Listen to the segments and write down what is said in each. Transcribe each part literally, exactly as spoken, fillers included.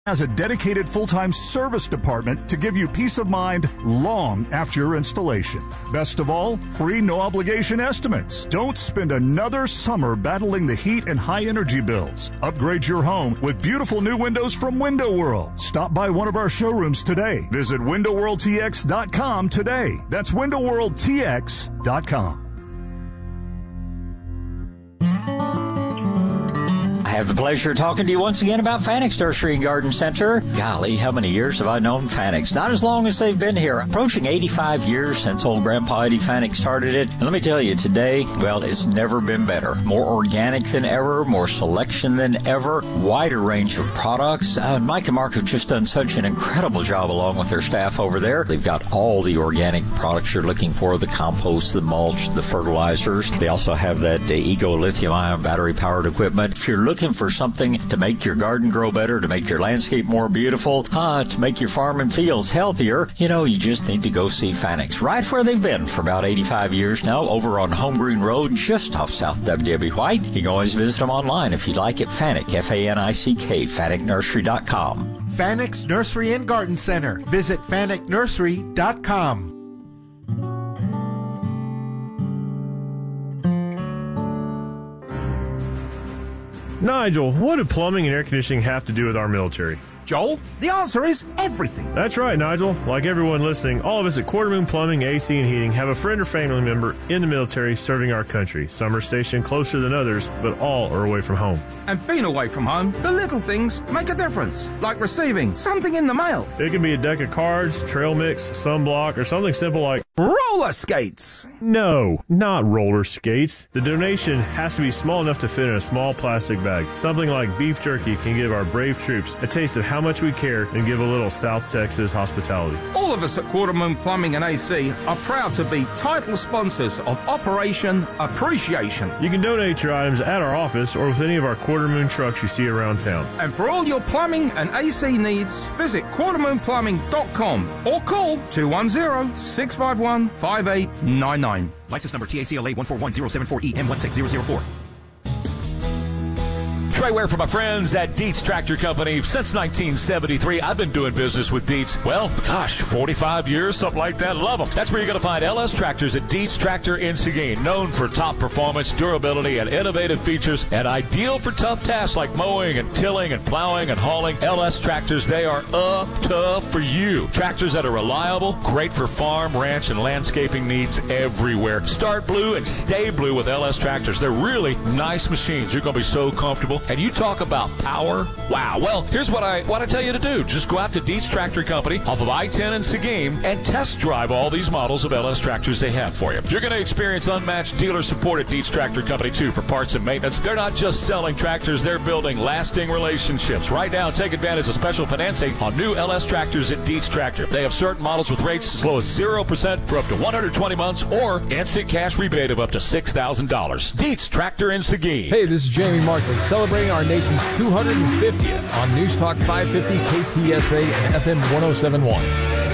has a dedicated full-time service department to give you peace of mind long after your installation. Best of all, free no-obligation estimates. Don't spend another summer battling the heat and high energy bills. Upgrade your home with beautiful new windows from Window World. Stop by one of our showrooms today. Visit window world t x dot com today. That's window world t x dot com. I have the pleasure of talking to you once again about Fanix Nursery and Garden Center. Golly, how many years have I known Fanix? Not as long as they've been here. Approaching eighty-five years since old Grandpa Eddie Fanix started it. And let me tell you, today, well, it's never been better. More organic than ever, more selection than ever, wider range of products. Uh, Mike and Mark have just done such an incredible job along with their staff over there. They've got all the organic products you're looking for, the compost, the mulch, the fertilizers. They also have that uh, Ego lithium-ion battery-powered equipment. If you're looking for something to make your garden grow better, to make your landscape more beautiful, uh, to make your farm and fields healthier, you know, you just need to go see Fanix. Right where they've been for about eighty-five years now, over on Home Green Road, just off South W W White. You can always visit them online if you'd like at Fanick, F A N I C K, Fanick Nursery dot com. Fanix Nursery and Garden Center. Visit Fanick Nursery dot com. Nigel, what do plumbing and air conditioning have to do with our military? Joel, the answer is everything. That's right, Nigel. Like everyone listening, all of us at Quarter Moon Plumbing, A C and Heating have a friend or family member in the military serving our country. Some are stationed closer than others, but all are away from home. And being away from home, the little things make a difference, like receiving something in the mail. It can be a deck of cards, trail mix, sunblock, or something simple like roller skates. No, not roller skates. The donation has to be small enough to fit in a small plastic bag. Something like beef jerky can give our brave troops a taste of how much we care and give a little South Texas hospitality. All of us at Quarter Moon Plumbing and A C are proud to be title sponsors of Operation Appreciation. You can donate your items at our office or with any of our Quarter Moon trucks you see around town. And for all your plumbing and A C needs, visit quarter moon plumbing dot com or call two one zero, six five one, five eight nine nine. License number T A C L A one four one zero seven four E M one six zero zero four. Trey Ware for my friends at Dietz Tractor Company. Since nineteen seventy-three, I've been doing business with Dietz. Well, gosh, forty-five years, something like that. Love them. That's where you're going to find L S Tractors at Dietz Tractor in Seguin. Known for top performance, durability, and innovative features, and ideal for tough tasks like mowing and tilling and plowing and hauling. L S Tractors, they are up tough for you. Tractors that are reliable, great for farm, ranch, and landscaping needs everywhere. Start blue and stay blue with L S Tractors. They're really nice machines. You're going to be so comfortable. And you talk about power. Wow. Well, here's what I what I tell you to do. Just go out to Dietz Tractor Company off of I ten in Seguin and test drive all these models of L S tractors they have for you. You're going to experience unmatched dealer support at Dietz Tractor Company, too, for parts and maintenance. They're not just selling tractors. They're building lasting relationships. Right now, take advantage of special financing on new L S tractors at Dietz Tractor. They have certain models with rates as low as zero percent for up to one hundred twenty months or instant cash rebate of up to six thousand dollars. Dietz Tractor in Seguin. Hey, this is Jamie Markley, celebrating our nation's two hundred fiftieth on News Talk five fifty K T S A and F M one oh seven point one.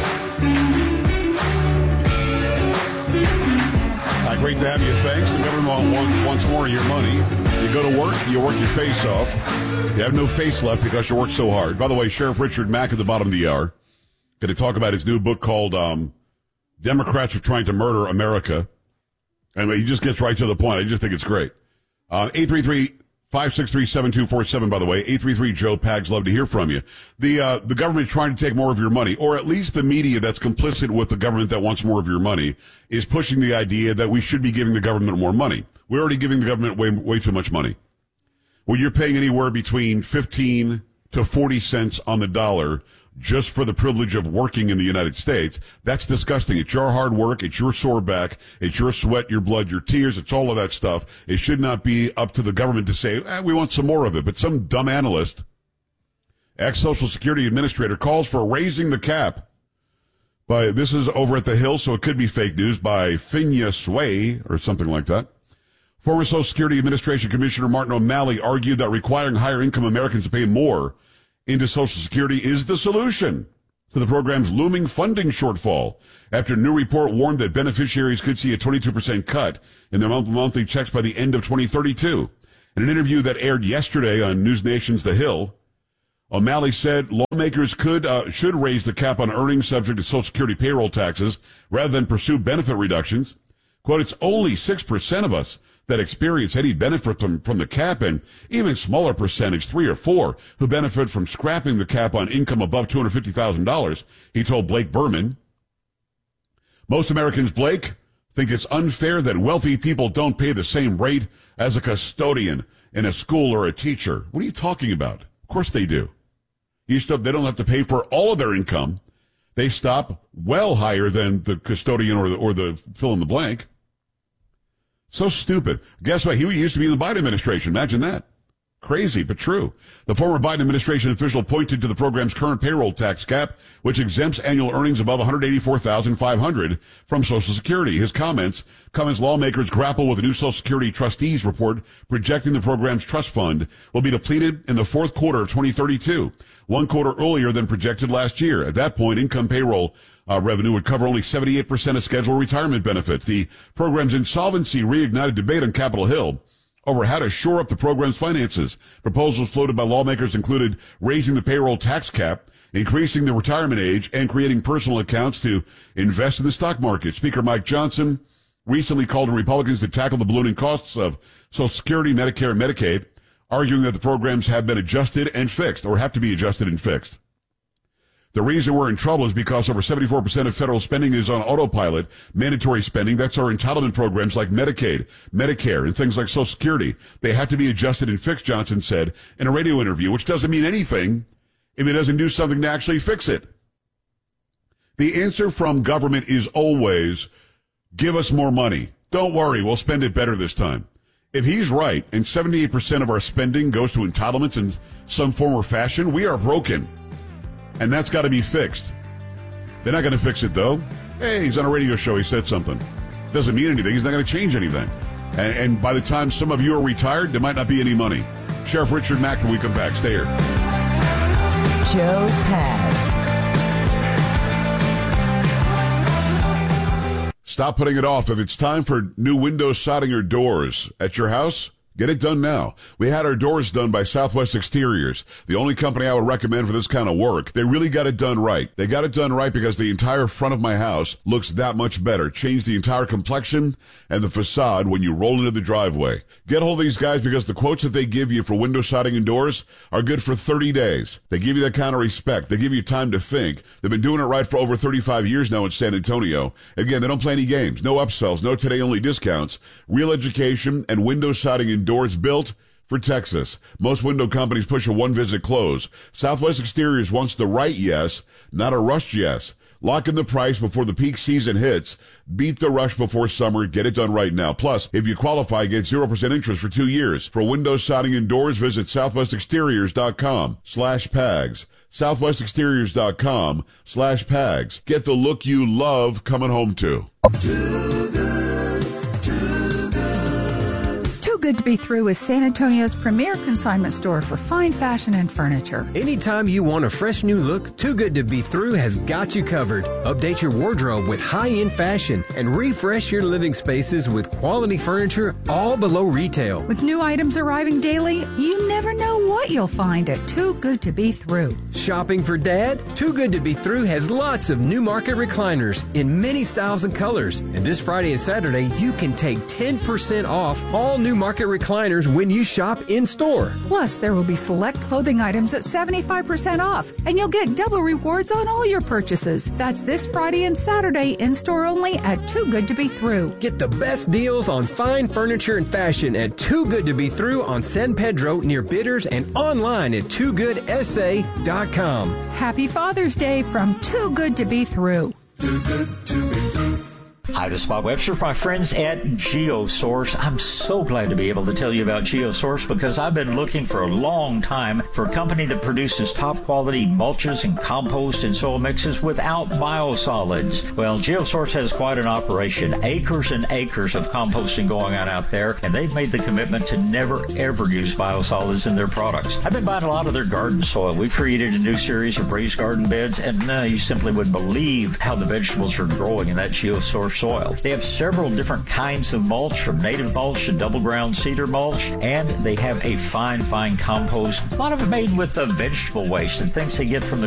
Uh, great to have you. Thanks. The government wants, wants more of your money. You go to work, you work your face off. You have no face left because you work so hard. By the way, Sheriff Richard Mack at the bottom of the hour going to talk about his new book called um, Democrats Are Trying to Murder America. And he just gets right to the point. I just think it's great. Uh, eight three three, five six three, seven two four seven, by the way. eight three three, Joe Pags. Love to hear from you. The uh, the government trying to take more of your money, or at least the media that's complicit with the government that wants more of your money, is pushing the idea that we should be giving the government more money. We're already giving the government way, way too much money. Well, you're paying anywhere between fifteen to forty cents on the dollar just for the privilege of working in the United States. That's disgusting. It's your hard work. It's your sore back. It's your sweat, your blood, your tears. It's all of that stuff. It should not be up to the government to say, eh, we want some more of it. But some dumb analyst, ex-Social Security administrator, calls for raising the cap. By, this is over at the Hill, so it could be fake news, by Phineas Sway or something like that. Former Social Security Administration Commissioner Martin O'Malley argued that requiring higher-income Americans to pay more into Social Security is the solution to the program's looming funding shortfall, after a new report warned that beneficiaries could see a twenty-two percent cut in their monthly checks by the end of twenty thirty-two. In an interview that aired yesterday on News Nation's The Hill, O'Malley said lawmakers could uh, should raise the cap on earnings subject to Social Security payroll taxes rather than pursue benefit reductions. Quote, it's only six percent of us that experience any benefit from, from the cap, and even smaller percentage, three or four, who benefit from scrapping the cap on income above two hundred fifty thousand dollars, he told Blake Berman. Most Americans, Blake, think it's unfair that wealthy people don't pay the same rate as a custodian in a school or a teacher. What are you talking about? Of course they do. You stop, they don't have to pay for all of their income. They stop well higher than the custodian or the, or the fill in the blank. So stupid. Guess what? He used to be in the Biden administration. Imagine that. Crazy, but true. The former Biden administration official pointed to the program's current payroll tax cap, which exempts annual earnings above one hundred eighty-four thousand five hundred dollars from Social Security. His comments come as lawmakers grapple with a new Social Security trustees report projecting the program's trust fund will be depleted in the fourth quarter of twenty thirty-two, one quarter earlier than projected last year. At that point, income payroll Uh, revenue would cover only seventy-eight percent of scheduled retirement benefits. The program's insolvency reignited debate on Capitol Hill over how to shore up the program's finances. Proposals floated by lawmakers included raising the payroll tax cap, increasing the retirement age, and creating personal accounts to invest in the stock market. Speaker Mike Johnson recently called on Republicans to tackle the ballooning costs of Social Security, Medicare, and Medicaid, arguing that the programs have been adjusted and fixed, or have to be adjusted and fixed. The reason we're in trouble is because over seventy-four percent of federal spending is on autopilot, mandatory spending. That's our entitlement programs like Medicaid, Medicare, and things like Social Security. They have to be adjusted and fixed, Johnson said in a radio interview, which doesn't mean anything if it doesn't do something to actually fix it. The answer from government is always, give us more money. Don't worry, we'll spend it better this time. If he's right, and seventy-eight percent of our spending goes to entitlements in some form or fashion, we are broken. And that's got to be fixed. They're not going to fix it, though. Hey, he's on a radio show. He said something. Doesn't mean anything. He's not going to change anything. And, and by the time some of you are retired, there might not be any money. Sheriff Richard Mack, when we come back. Stay here. Joe Pags. Stop putting it off. If it's time for new window siding or doors at your house, get it done now. We had our doors done by Southwest Exteriors, the only company I would recommend for this kind of work. They really got it done right. They got it done right because the entire front of my house looks that much better. Changed the entire complexion and the facade when you roll into the driveway. Get hold of these guys because the quotes that they give you for window siding and doors are good for thirty days. They give you that kind of respect. They give you time to think. They've been doing it right for over thirty-five years now in San Antonio. Again, they don't play any games. No upsells. No today-only discounts. Real education and window siding and doors built for Texas. Most window companies push a one-visit close. Southwest Exteriors wants the right yes, not a rushed yes. Lock in the price before the peak season hits. Beat the rush before summer. Get it done right now. Plus, if you qualify, get zero percent interest for two years. For window siding and doors, visit southwestexteriors.com slash pags. southwestexteriors.com slash pags. Get the look you love coming home to. Too good, too good. Too Good to Be Through is San Antonio's premier consignment store for fine fashion and furniture. Anytime you want a fresh new look, Too Good to Be Through has got you covered. Update your wardrobe with high-end fashion and refresh your living spaces with quality furniture all below retail. With new items arriving daily, you never know what you'll find at Too Good to Be Through. Shopping for Dad? Too Good to Be Through has lots of new market recliners in many styles and colors. And this Friday and Saturday, you can take ten percent off all new market recliners when you shop in-store. Plus, there will be select clothing items at seventy-five percent off, and you'll get double rewards on all your purchases. That's this Friday and Saturday, in-store only at Too Good to Be Through. Get the best deals on fine furniture and fashion at Too Good to Be Through on San Pedro near Bitters and online at too good s a dot com. Happy Father's Day from Too Good to Be Through. Too good to be through. Hi, this is Bob Webster, my friends at GeoSource. I'm so glad to be able to tell you about GeoSource because I've been looking for a long time for a company that produces top-quality mulches and compost and soil mixes without biosolids. Well, GeoSource has quite an operation, acres and acres of composting going on out there, and they've made the commitment to never, ever use biosolids in their products. I've been buying a lot of their garden soil. We've created a new series of raised garden beds, and uh, you simply wouldn't believe how the vegetables are growing in that GeoSource soil. soil. They have several different kinds of mulch, from native mulch to double ground cedar mulch, and they have a fine, fine compost. A lot of it made with uh, vegetable waste and things they get from the